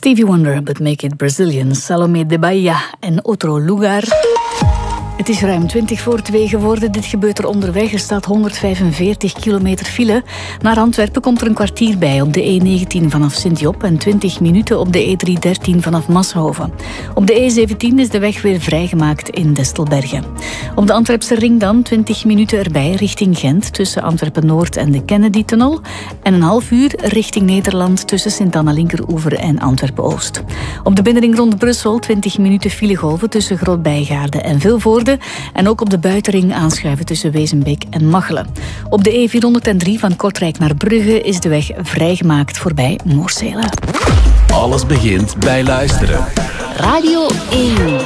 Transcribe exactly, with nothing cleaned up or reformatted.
Stevie Wonder, But Make It Brazilian, Salomé de Bahia en Otro Lugar. Het is ruim twintig voor twee geworden. Dit gebeurt er onderweg. Er staat honderdvijfenveertig kilometer file. Naar Antwerpen komt er een kwartier bij op de E negentien vanaf Sint-Job en twintig minuten op de E driehonderddertien vanaf Mashoven. Op de E zeventien is de weg weer vrijgemaakt in Destelbergen. Op de Antwerpse ring dan twintig minuten erbij richting Gent tussen Antwerpen-Noord en de Kennedy-tunnel en een half uur richting Nederland tussen Sint-Anna-Linkeroever en Antwerpen-Oost. Op de binnenring rond Brussel twintig minuten filegolven tussen Groot-Bijgaarde en Vilvoorde. En ook op de buitenring aanschuiven tussen Wezenbeek en Machelen. Op de E vierhonderddrie van Kortrijk naar Brugge is de weg vrijgemaakt voorbij Moorsele. Alles begint bij luisteren. Radio één.